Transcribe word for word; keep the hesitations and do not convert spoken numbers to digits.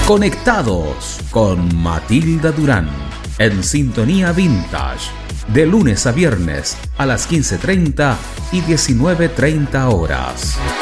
Conectados con Matilda Durán en Sintonía Vintage, de lunes a viernes a las quince treinta y diecinueve treinta horas.